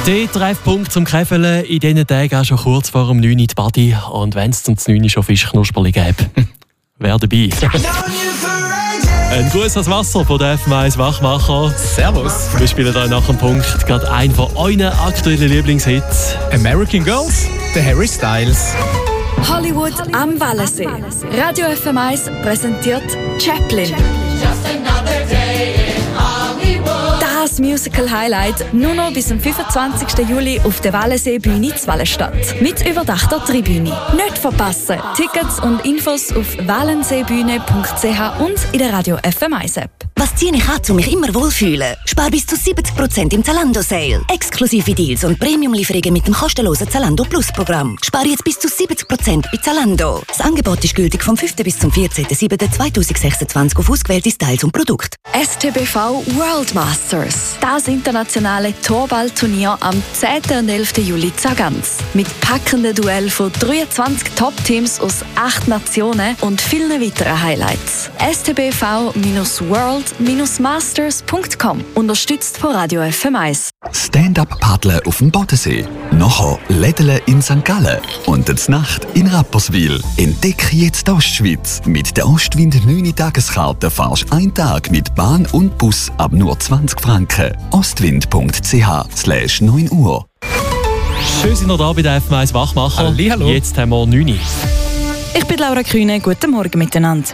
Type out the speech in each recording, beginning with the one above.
Der Treffpunkt zum Käfeln in diesen Tagen auch schon kurz vor dem 9 Uhr die Badi. Und wenn es zum 9 Uhr schon Fischknusperli gäbe, wer dabei? Ein Gruß ans Wasser von der FM1 Wachmacher. Servus. Wir spielen euch nach dem Punkt gerade einen von euren aktuellen Lieblingshits. American Girls, der Harry Styles. Hollywood am Wallensee. Radio FM1 präsentiert Chaplin. Das Musical-Highlight nur noch bis zum 25. Juli auf der Wallensee-Bühne in Wallenstadt. Mit überdachter Tribüne. Nicht verpassen. Tickets und Infos auf wallenseebühne.ch und in der Radio FM1-App. Was ziehe ich an, um mich immer wohlfühlen? Spar bis zu 70% im Zalando-Sale. Exklusive Deals und Premium-Lieferungen mit dem kostenlosen Zalando Plus-Programm. Spar jetzt bis zu 70% bei Zalando. Das Angebot ist gültig vom 5. bis zum 14.07.2026 auf ausgewählte Styles und Produkte. STBV World Masters. Das internationale Torballturnier am 10. und 11. Juli in Zagans. Mit packenden Duellen von 23 Top-Teams aus 8 Nationen und vielen weiteren Highlights. stbv-world-masters.com. Unterstützt von Radio FM1. Stand-up-Paddeln auf dem Bodensee. Nachher Lädeln in St. Gallen. Und die Nacht in Rapperswil. Entdecke jetzt die Ostschweiz. Mit der Ostwind 9-Tageskarte fahrst du einen Tag mit Bahn und Bus ab nur 20 Franken. ostwind.ch/9 Uhr. Schön, sind wir da bei der FM1 Wachmacher. Hallihallo. Jetzt haben wir 9 Uhr. Ich bin Laura Kühne. Guten Morgen miteinander.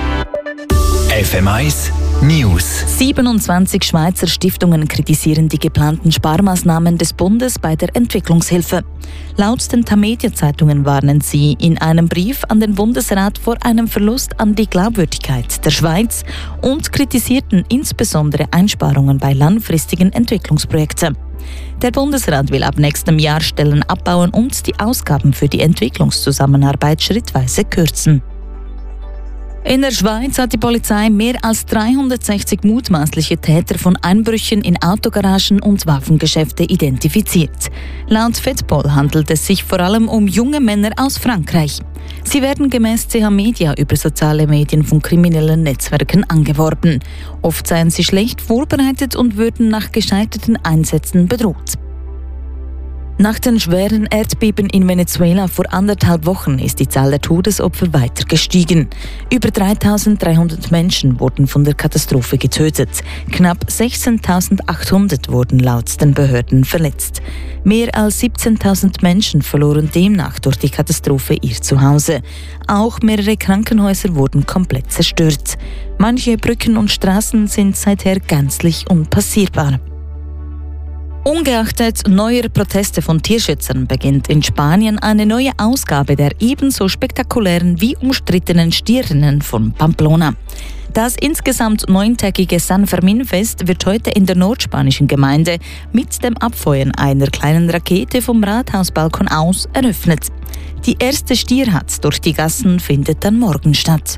FM1 News. 27 Schweizer Stiftungen kritisieren die geplanten Sparmaßnahmen des Bundes bei der Entwicklungshilfe. Laut den Tamedia-Zeitungen warnen sie in einem Brief an den Bundesrat vor einem Verlust an die Glaubwürdigkeit der Schweiz und kritisierten insbesondere Einsparungen bei langfristigen Entwicklungsprojekten. Der Bundesrat will ab nächstem Jahr Stellen abbauen und die Ausgaben für die Entwicklungszusammenarbeit schrittweise kürzen. In der Schweiz hat die Polizei mehr als 360 mutmaßliche Täter von Einbrüchen in Autogaragen und Waffengeschäfte identifiziert. Laut Fedpol handelt es sich vor allem um junge Männer aus Frankreich. Sie werden gemäß CH Media über soziale Medien von kriminellen Netzwerken angeworben. Oft seien sie schlecht vorbereitet und würden nach gescheiterten Einsätzen bedroht. Nach den schweren Erdbeben in Venezuela vor 1,5 Wochen ist die Zahl der Todesopfer weiter gestiegen. Über 3.300 Menschen wurden von der Katastrophe getötet. Knapp 16.800 wurden laut den Behörden verletzt. Mehr als 17.000 Menschen verloren demnach durch die Katastrophe ihr Zuhause. Auch mehrere Krankenhäuser wurden komplett zerstört. Manche Brücken und Straßen sind seither gänzlich unpassierbar. Ungeachtet neuer Proteste von Tierschützern beginnt in Spanien eine neue Ausgabe der ebenso spektakulären wie umstrittenen Stierrennen von Pamplona. Das insgesamt 9-tägige San Fermin-Fest wird heute in der nordspanischen Gemeinde mit dem Abfeuern einer kleinen Rakete vom Rathausbalkon aus eröffnet. Die erste Stierhatz durch die Gassen findet dann morgen statt.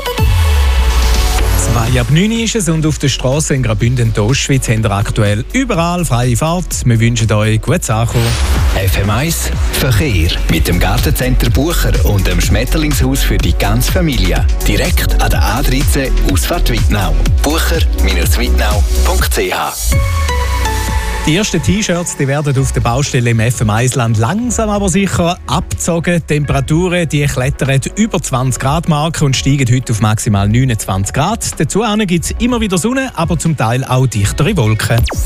2 ab 9 ist es und auf der Straße in Graubünden und Ostschweiz haben wir aktuell überall freie Fahrt. Wir wünschen euch gutes Ankommen. FM1 Verkehr mit dem Gartencenter Bucher und dem Schmetterlingshaus für die ganze Familie. Direkt an der A13 Ausfahrt Wittnau. bucher-wittnau.ch. Die ersten T-Shirts die werden auf der Baustelle im FM1-Land langsam aber sicher abgezogen. Die Temperaturen die klettern über 20 Grad Marke und steigen heute auf maximal 29 Grad. Dazu gibt es immer wieder Sonne, aber zum Teil auch dichtere Wolken.